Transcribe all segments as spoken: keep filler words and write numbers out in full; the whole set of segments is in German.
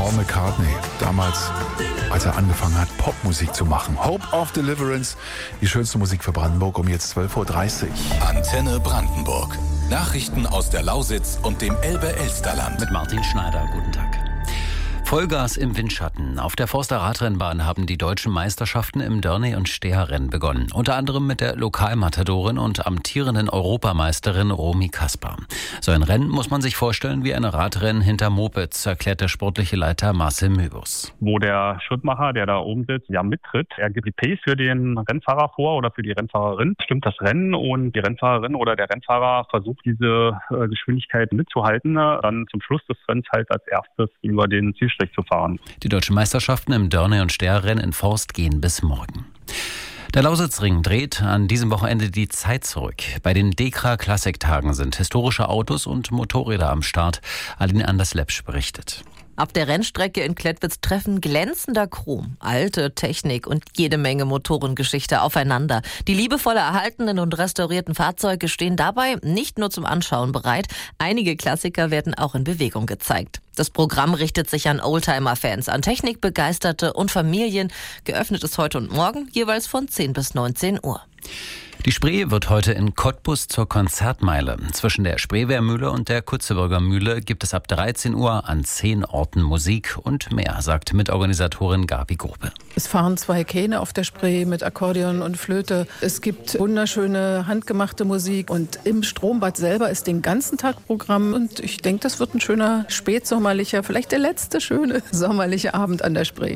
Paul McCartney, damals, als er angefangen hat, Popmusik zu machen. Hope of Deliverance, die schönste Musik für Brandenburg, um jetzt zwölf Uhr dreißig. Antenne Brandenburg. Nachrichten aus der Lausitz und dem Elbe-Elsterland. Mit Martin Schneider, guten Tag. Vollgas im Windschatten. Auf der Forster Radrennbahn haben die deutschen Meisterschaften im Dörney- und Steherrennen begonnen. Unter anderem mit der Lokalmatadorin und amtierenden Europameisterin Romy Kasper. So ein Rennen muss man sich vorstellen wie ein Radrennen hinter Mopeds, erklärt der sportliche Leiter Marcel Möbus. Wo der Schrittmacher, der da oben sitzt, ja mittritt. Er gibt die Pace für den Rennfahrer vor oder für die Rennfahrerin. Stimmt das Rennen und die Rennfahrerin oder der Rennfahrer versucht diese äh, Geschwindigkeit mitzuhalten, dann zum Schluss des Rennens halt als erstes über den Zielstrich zu fahren. Die deutschen Meisterschaften im Dörney- und Steherrennen in Forst gehen bis morgen. Der Lausitzring dreht an diesem Wochenende die Zeit zurück. Bei den Dekra Klassiktagen sind historische Autos und Motorräder am Start. Aline Anders-Lepsch berichtet. Auf der Rennstrecke in Klettwitz treffen glänzender Chrom, alte Technik und jede Menge Motorengeschichte aufeinander. Die liebevoll erhaltenen und restaurierten Fahrzeuge stehen dabei nicht nur zum Anschauen bereit. Einige Klassiker werden auch in Bewegung gezeigt. Das Programm richtet sich an Oldtimer-Fans, an Technikbegeisterte und Familien. Geöffnet ist heute und morgen jeweils von zehn bis neunzehn Uhr. Die Spree wird heute in Cottbus zur Konzertmeile. Zwischen der Spreewehrmühle und der Kutzeburger Mühle gibt es ab dreizehn Uhr an zehn Orten Musik und mehr, sagt Mitorganisatorin Gabi Grube. Es fahren zwei Kähne auf der Spree mit Akkordeon und Flöte. Es gibt wunderschöne handgemachte Musik und im Strombad selber ist den ganzen Tag Programm. Und ich denke, das wird ein schöner spätsommerlicher, vielleicht der letzte schöne sommerliche Abend an der Spree.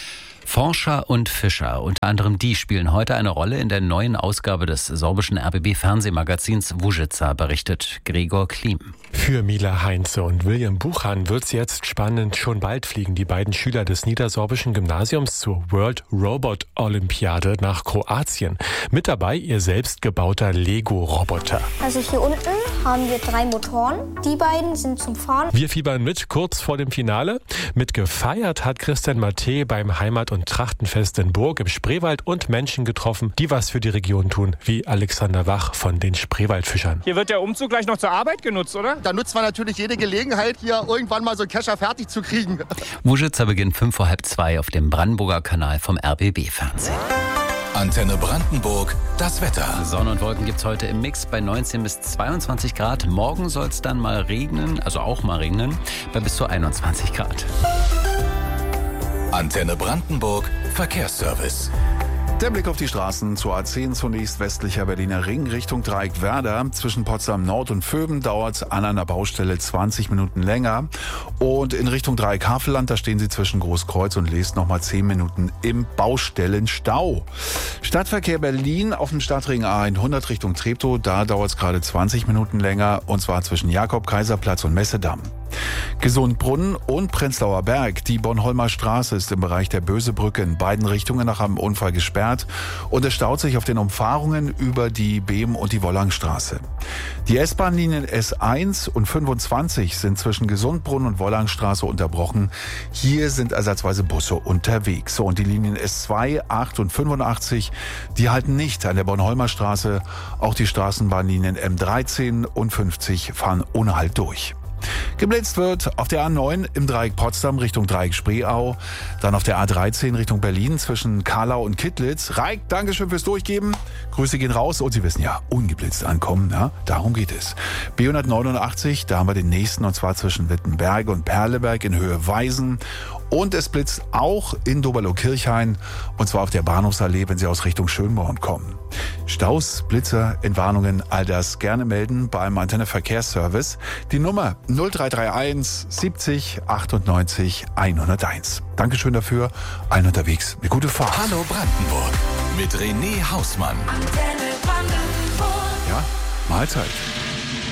Forscher und Fischer, unter anderem die, spielen heute eine Rolle in der neuen Ausgabe des sorbischen R B B-Fernsehmagazins Vujica, berichtet Gregor Klim. Für Mila Heinze und William Buchan wird's jetzt spannend. Schon bald fliegen die beiden Schüler des niedersorbischen Gymnasiums zur World Robot Olympiade nach Kroatien. Mit dabei ihr selbst gebauter Lego-Roboter. Also hier unten haben wir drei Motoren. Die beiden sind zum Fahren. Wir fiebern mit, kurz vor dem Finale. Mit gefeiert hat Christian Matte beim Heimat- und Trachtenfest in Burg im Spreewald und Menschen getroffen, die was für die Region tun, wie Alexander Wach von den Spreewaldfischern. Hier wird der Umzug gleich noch zur Arbeit genutzt, oder? Da nutzt man natürlich jede Gelegenheit, hier irgendwann mal so einen Kescher fertig zu kriegen. Vujica beginnt fünf vor halb zwei auf dem Brandenburger Kanal vom R B B-Fernsehen. Antenne Brandenburg, das Wetter. Sonne und Wolken gibt's heute im Mix bei neunzehn bis zweiundzwanzig Grad. Morgen soll es dann mal regnen, also auch mal regnen, bei bis zu einundzwanzig Grad. Antenne Brandenburg, Verkehrsservice. Der Blick auf die Straßen zur A zehn, zunächst westlicher Berliner Ring Richtung Dreieck-Werder. Zwischen Potsdam Nord und Vöben dauert es an einer Baustelle zwanzig Minuten länger. Und in Richtung Dreieck-Havelland, da stehen Sie zwischen Großkreuz und Leest nochmal zehn Minuten im Baustellenstau. Stadtverkehr Berlin auf dem Stadtring A hundert Richtung Treptow, da dauert es gerade zwanzig Minuten länger, und zwar zwischen Jakob-Kaiser-Platz und Messedamm. Gesundbrunnen und Prenzlauer Berg. Die Bornholmer Straße ist im Bereich der Bösebrücke in beiden Richtungen nach einem Unfall gesperrt und es staut sich auf den Umfahrungen über die Behm- und die Wollangstraße. Die S-Bahn-Linien S eins und fünfundzwanzig sind zwischen Gesundbrunnen und Wollangstraße unterbrochen. Hier sind ersatzweise Busse unterwegs. So, und die Linien S zwei, acht und fünfundachtzig, die halten nicht an der Bornholmer Straße. Auch die Straßenbahnlinien M dreizehn und fünfzig fahren ohne Halt durch. Geblitzt wird auf der A neun im Dreieck Potsdam Richtung Dreieck Spreeau, dann auf der A dreizehn Richtung Berlin zwischen Karlau und Kittlitz. Reik, Dankeschön fürs Durchgeben. Grüße gehen raus und Sie wissen ja, ungeblitzt ankommen, ja, darum geht es. B hundertneunundachtzig, da haben wir den nächsten, und zwar zwischen Wittenberge und Perleberg in Höhe Weisen. Und es blitzt auch in Doberloh-Kirchhain, und zwar auf der Bahnhofsallee, wenn Sie aus Richtung Schönborn kommen. Staus, Blitzer, Entwarnungen, all das gerne melden beim Antenne Verkehrsservice. Die Nummer null drei drei eins siebzig achtundneunzig hunderteins. Dankeschön dafür. Allen unterwegs eine gute Fahrt. Hallo Brandenburg mit René Hausmann. Ja, Mahlzeit.